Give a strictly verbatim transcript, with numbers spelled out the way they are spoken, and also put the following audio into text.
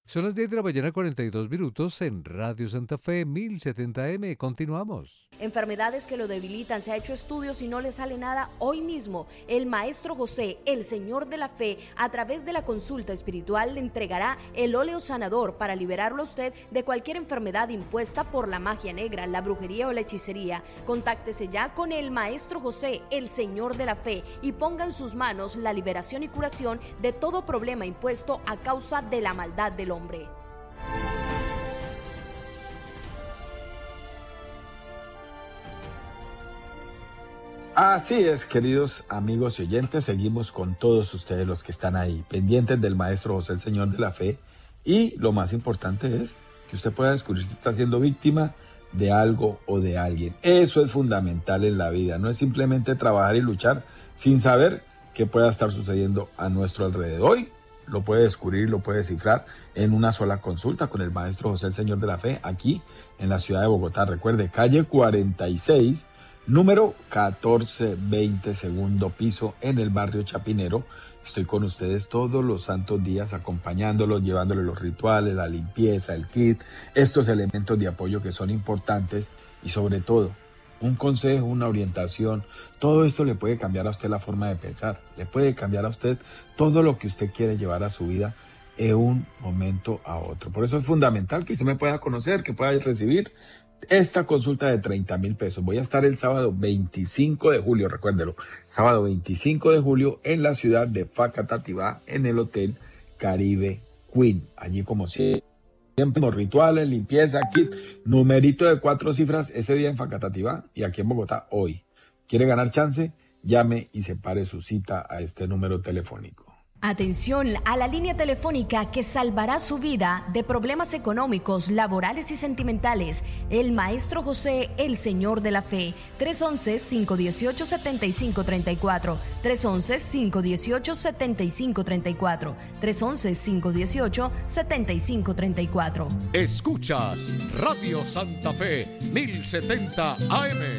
Son las diez de la mañana, cuarenta y dos minutos en Radio Santa Fe mil setenta M. Continuamos. Enfermedades que lo debilitan, se ha hecho estudios y no le sale nada. Hoy mismo, el Maestro José, el Señor de la Fe, a través de la consulta espiritual le entregará el óleo sanador para liberarlo a usted de cualquier enfermedad impuesta por la magia negra, la brujería o la hechicería. Contáctese ya con el Maestro José, el Señor de la Fe, y ponga en sus manos la liberación y curación de todo problema impuesto a causa de la maldad del hombre. Así es, queridos amigos y oyentes, seguimos con todos ustedes los que están ahí, pendientes del Maestro José, el Señor de la Fe, y lo más importante es que usted pueda descubrir si está siendo víctima de algo o de alguien. Eso es fundamental en la vida, no es simplemente trabajar y luchar sin saber qué pueda estar sucediendo a nuestro alrededor. Hoy lo puede descubrir, lo puede descifrar en una sola consulta con el Maestro José, el Señor de la Fe, aquí en la ciudad de Bogotá. Recuerde, calle cuarenta y seis, número catorce veinte, segundo piso, en el barrio Chapinero. Estoy con ustedes todos los santos días acompañándolos, llevándoles los rituales, la limpieza, el kit, estos elementos de apoyo que son importantes y sobre todo un consejo, una orientación. Todo esto le puede cambiar a usted la forma de pensar, le puede cambiar a usted todo lo que usted quiere llevar a su vida de un momento a otro. Por eso es fundamental que usted me pueda conocer, que pueda recibir esta consulta de treinta mil pesos. Voy a estar el sábado veinticinco de julio, recuérdelo, sábado veinticinco de julio en la ciudad de Facatativá, en el Hotel Caribe Queen. Allí, como siempre, rituales, limpieza, kit, numerito de cuatro cifras ese día en Facatativá y aquí en Bogotá hoy. ¿Quiere ganar chance? Llame y separe su cita a este número telefónico. Atención a la línea telefónica que salvará su vida de problemas económicos, laborales y sentimentales. El Maestro José, el Señor de la Fe. tres once, cinco dieciocho, setenta y cinco treinta y cuatro. tres once, cinco dieciocho, setenta y cinco treinta y cuatro. tres once, cinco dieciocho, setenta y cinco treinta y cuatro. Escuchas Radio Santa Fe mil setenta A M.